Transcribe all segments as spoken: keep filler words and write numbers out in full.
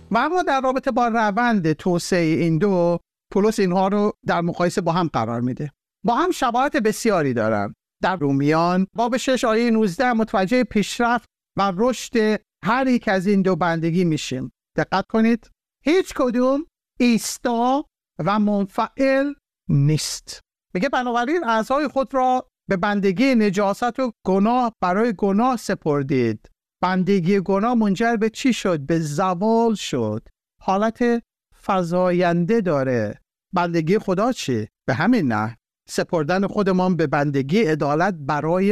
و اما در رابطه با روند توسعه این دو، پولس اینها رو در مقایسه با هم قرار میده. با هم شباهت بسیاری دارن. در رومیان باب شش آیه نوزده متوجه پیشرفت و رشد هر یک از این دو بندگی میشیم. دقت کنید، هیچ کدوم ایستا و منفعل نیست. میگه بنابراین اعضای خود را به بندگی نجاست و گناه برای گناه سپردید. بندگی گناه منجر به چی شد؟ به زوال شد. حالت فزاینده داره. بندگی خدا چی؟ به همین نه سپردن خودمان به بندگی عدالت برای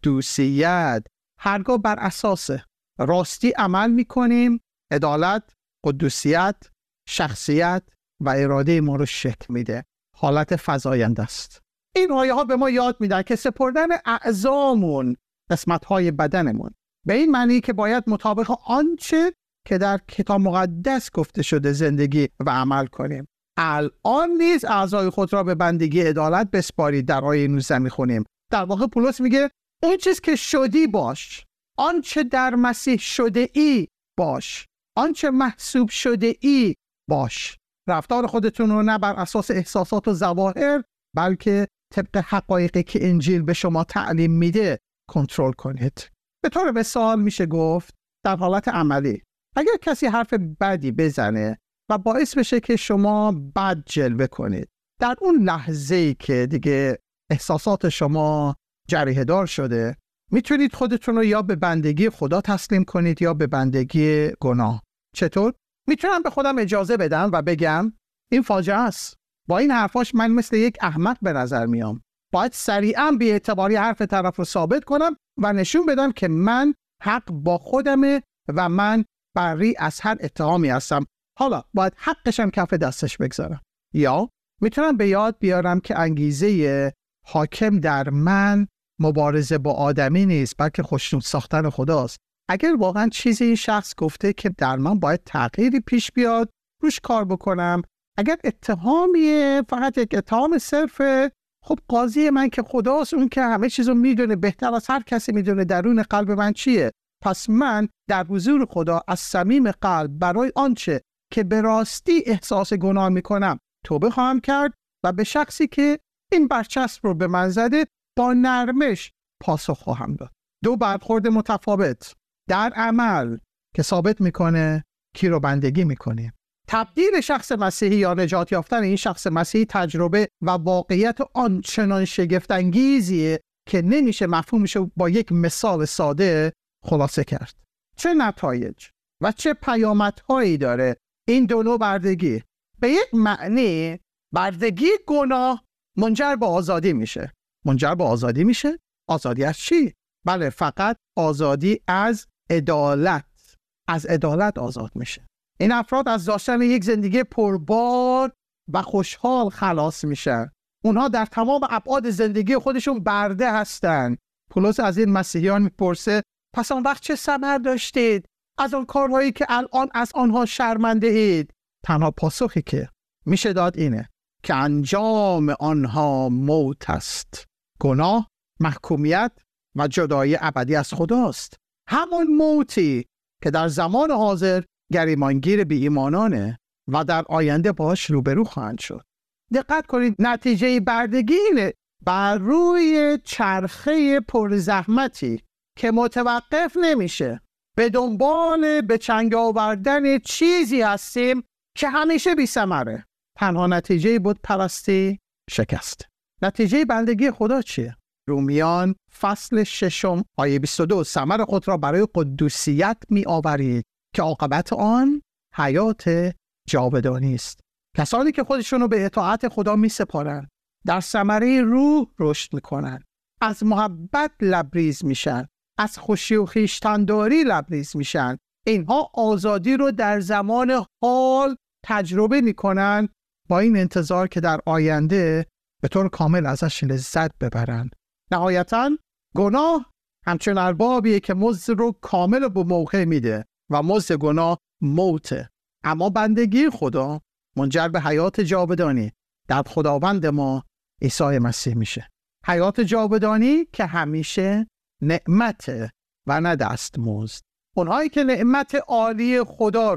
قدوسیت. هرگاه بر اساس راستی عمل میکنیم، عدالت، قدوسیت، شخصیت و اراده ما رو شکل میده. حالت فزاینده است. این آیه ها به ما یاد میدن که سپردن اعضامون، قسمت‌های بدنمون، به این معنی که باید مطابق آنچه که در کتاب مقدس گفته شده زندگی و عمل کنیم. الان نیز اعضای خود را به بندگی عدالت بسپارید. در آیه نوزده میخونیم. در واقع پولس میگه اون چیز که شدی باش، آنچه در مسیح شده ای باش، آنچه محسوب شده ای باش. رفتار خودتون رو نه بر اساس احساسات و ظواهر، بلکه طبق حقایقی که انجیل به شما تعلیم میده کنترل کنید. به طور مثال میشه گفت در حالت عملی، اگر کسی حرف بدی بزنه و باعث بشه که شما بد جلوه کنید، در اون لحظه‌ای که دیگه احساسات شما جریحه دار شده، میتونید خودتون رو یا به بندگی خدا تسلیم کنید یا به بندگی گناه. چطور؟ میتونم به خودم اجازه بدم و بگم این فاجعه است. با این حرفاش من مثل یک احمق به نظر میام. باید سریعا بی اعتباری حرف طرف رو ثابت کنم و نشون بدم که من حق با خودمه و من بری از هر اتهامی هستم. حالا باید حقشم کف دستش بگذارم. یا میتونم به یاد بیارم که انگیزه حاکم در من مبارزه با آدمی نیست، بلکه خوشنود ساختن خداست. اگر واقعا چیزی این شخص گفته که در من باید تغییری پیش بیاد، روش کار بکنم. اگر اتهامیه، فقط یک اتهام صرفه، خب قاضی من که خداست، اون که همه چیزو میدونه، بهتر از هر کسی میدونه درون قلب من چیه. پس من در حضور خدا از صمیم قلب برای آنچه که به راستی احساس گناه میکنم توبه خواهم کرد و به شخصی که این برچسب رو به من زده با نرمش پاسخ خواهم داد. دو برخورد متفاوت در عمل که ثابت میکنه کی رو بندگی میکنه. تبدیل شخص مسیحی یا نجات یافتن این شخص مسیحی تجربه و واقعیت آنچنان شگفت انگیزیه که نمیشه مفهومش رو با یک مثال ساده خلاصه کرد. چه نتایج و چه پیامدهایی داره این دو نوع بردگی؟ به یک معنی بردگی گناه منجر به آزادی میشه. منجر به آزادی میشه؟ آزادی از چی؟ بله، فقط آزادی از عدالت. از عدالت آزاد میشه. این افراد از داشتن یک زندگی پربار و خوشحال خلاص میشن. اونها در تمام ابعاد زندگی خودشون برده هستن. پولس از این مسیحیان میپرسه پس آن وقت چه ثمر داشتید از آن کارهایی که الان از آنها شرمنده اید؟ تنها پاسخی که میشه داد اینه که انجام آنها موت است. گناه، محکومیت و جدایی ابدی از خداست. همون موتی که در زمان حاضر گریمانگیر بی ایمانانه و در آینده باش روبرو خواهند شد. دقت کنید، نتیجه بردگی اینه بر روی چرخه پرزحمتی که متوقف نمیشه به دنبال به چنگ آوردن چیزی هستیم که همیشه بی ثمره. تنها نتیجه بود پرستی، شکست. نتیجه بندگی خدا چیه؟ رومیان فصل ششم آیه بیست و دو ثمر خود را برای قدوسیت می آورید که عاقبت آن حیات جاودانی است. کسانی که خودشونو به اطاعت خدا می سپارن در ثمره روح رشد میکنن، از محبت لبریز میشن، از خوشی و خویشتن‌داری لبریز میشن. اینها آزادی رو در زمان حال تجربه میکنن با این انتظار که در آینده به طور کامل ازش لذت ببرن. نهایتاً گناه همچون اربابیه که مزد رو کامل و به موقع میده و مزد گناه موته. اما بندگی خدا منجر به حیات جاودانی در خداوند ما عیسی مسیح میشه. حیات جاودانی که همیشه نعمت و نه دستمزد. اونهایی که نعمت عالی خدا رو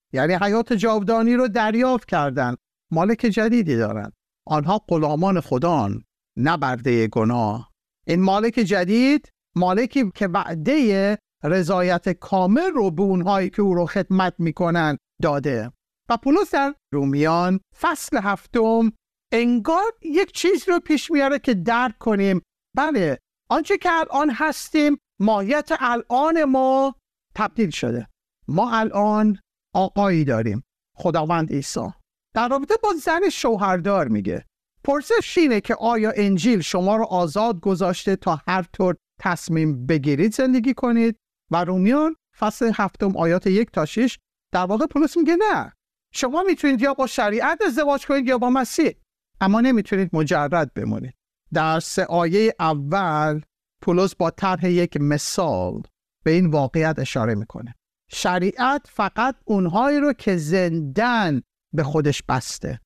یعنی حیات جاودانی رو دریافت کردن، مالک جدیدی دارن. آنها غلامان خدان، نه برده گناه. این مالک جدید مالکی که وعده رضایت کامل رو به اونهایی که او رو خدمت میکنن داده. و پولس در رومیان فصل هفتم انگار یک چیز رو پیش میاره که درک کنیم. بله، آنچه که الان هستیم، ماهیت الان ما تبدیل شده. ما الان آقایی داریم، خداوند عیسی. در رابطه با زن شوهردار میگه، پرسش اینه که آیا انجیل شما رو آزاد گذاشته تا هر طور تصمیم بگیرید زندگی کنید؟ و رومیان فصل هفتم آیات یک تا شش در واقع پولس میگه نه، شما میتونید یا با شریعت ازدواج کنید یا با مسیح، اما نمیتونید مجرد بمونید. در سه آیه اول پولس با طرح یک مثال به این واقعیت اشاره میکنه. شریعت فقط اونهایی رو که زندن به خودش بسته.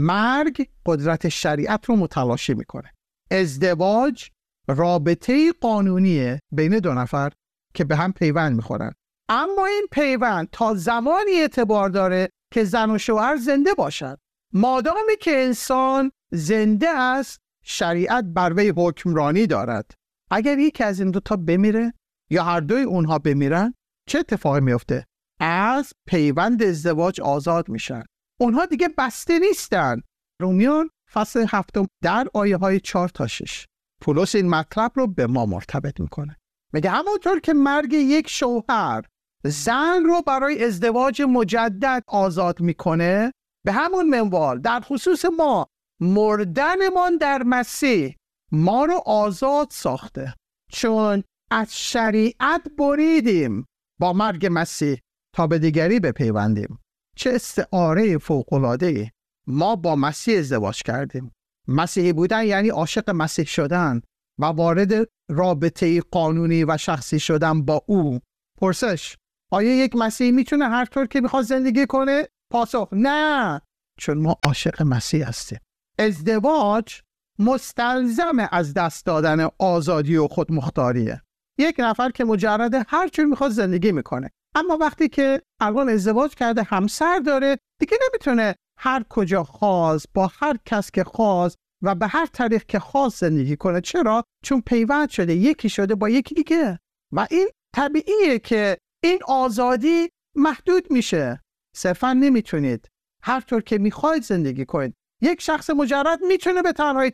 مرگ قدرت شریعت رو متلاشی میکنه. ازدواج رابطه قانونیه بین دو نفر که به هم پیوند میخورن، اما این پیوند تا زمانی اعتبار داره که زن و شوهر زنده باشد. مادامی که انسان زنده است، شریعت بر وی حکمرانی دارد. اگر یکی از این دو تا بمیره یا هر دوی اونها بمیرن، چه اتفاقی میفته؟ از پیوند ازدواج آزاد میشن. اونها دیگه بسته نیستن. رومیان فصل هفتم در آیه های چهار تا شش پولس این مطلب رو به ما مرتبط میکنه. میگه همونطور که مرگ یک شوهر زن رو برای ازدواج مجدد آزاد میکنه، به همون منوال در خصوص ما مردنمان در مسیح ما رو آزاد ساخته، چون از شریعت بریدیم با مرگ مسیح تا به دیگری بپیوندیم. چه استعاره فوق‌العاده‌ای! ما با مسیح ازدواج کردیم. مسیحی بودن یعنی عاشق مسیح شدن و وارد رابطه قانونی و شخصی شدن با او. پرسش: آیا یک مسیحی میتونه هر طور که میخواد زندگی کنه؟ پاسخ: نه، چون ما عاشق مسیح هستیم. ازدواج مستلزم از دست دادن آزادی و خودمختاریه. یک نفر که مجرد هر چون میخواد زندگی میکنه، اما وقتی که الان ازدواج کرده، همسر داره، دیگه نمیتونه هر کجا خواست با هر کس که خواست و به هر طریق که خواست زندگی کنه. چرا؟ چون پیوند شده، یکی شده با یکی دیگه. و این طبیعیه که این آزادی محدود میشه. صرفا نمیتونید هر طور که میخواید زندگی کنید. یک شخص مجرد میتونه به تنهایی